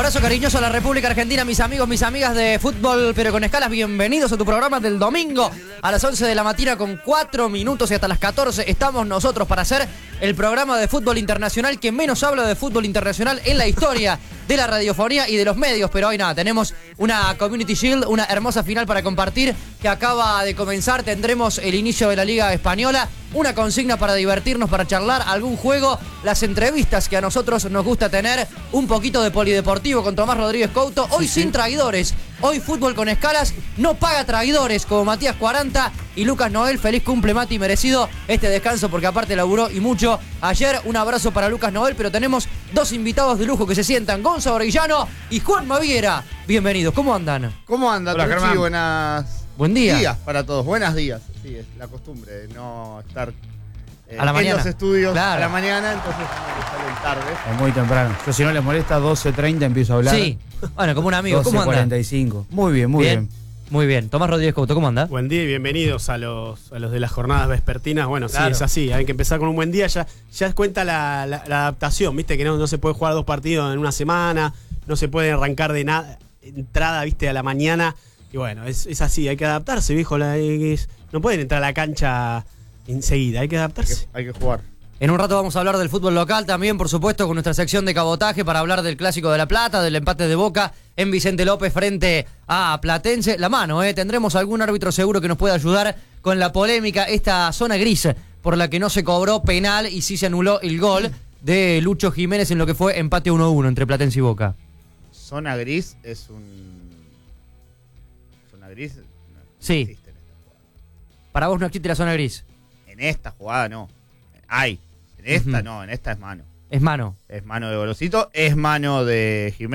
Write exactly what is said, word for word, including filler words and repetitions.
Abrazo cariñoso a la República Argentina, mis amigos, mis amigas de Fútbol Pero con Escalas. Bienvenidos a tu programa del domingo a las once de la mañana con cuatro minutos y hasta las catorce estamos nosotros para hacer el programa de fútbol internacional que menos habla de fútbol internacional en la historia de la radiofonía y de los medios. Pero hoy nada, tenemos una Community Shield, una hermosa final para compartir que acaba de comenzar. Tendremos el inicio de la Liga Española, una consigna para divertirnos, para charlar, algún juego, las entrevistas que a nosotros nos gusta tener, un poquito de polideportivo con Tomás Rodríguez Couto. Hoy sin traidores, hoy Fútbol con Escalas no paga traidores como Matías Cuaranta y Lucas Noel. Feliz cumple, Mati, merecido este descanso porque aparte laburó y mucho ayer. Un abrazo para Lucas Noel, pero tenemos dos invitados de lujo que se sientan, Gonzalo Orellano y Juan Maviera. Bienvenidos, ¿cómo andan? ¿Cómo andan, Hola, Tucci? Buenas... Buen día. días para todos, buenos días. Sí, es la costumbre de no estar eh, a la en mañana. los estudios Claro. a la mañana, entonces salen tarde. Es muy temprano. Yo, si no les molesta, doce treinta empiezo a hablar. Sí, bueno, como un amigo, ¿cómo doce cuarenta andan? y cinco. Muy bien, muy bien. Muy bien, Tomás Rodríguez Couto, ¿cómo anda? Buen día y bienvenidos a los, a los de las jornadas vespertinas. Bueno, Claro. sí, es así, hay que empezar con un buen día. Ya, ya cuenta la, la, la adaptación, viste, que no, no se puede jugar dos partidos en una semana, no se puede arrancar de nada, entrada, viste, a la mañana. Y bueno, es, es así, hay que adaptarse, viejo. La, es, no pueden entrar a la cancha enseguida, hay que adaptarse. Hay que, hay que jugar. En un rato vamos a hablar del fútbol local también, por supuesto, con nuestra sección de cabotaje para hablar del Clásico de La Plata, del empate de Boca en Vicente López frente a Platense. La mano, ¿eh? Tendremos algún árbitro seguro que nos pueda ayudar con la polémica, esta zona gris por la que no se cobró penal y sí se anuló el gol de Lucho Jiménez en lo que fue empate uno a uno entre Platense y Boca. Zona gris es un... Zona gris no, Sí. no existe en esta jugada. Para vos no existe la zona gris. En esta jugada no. Hay. En esta Ujú. no, en esta es mano. Es mano. Es mano de Golosito, es mano de Jiménez.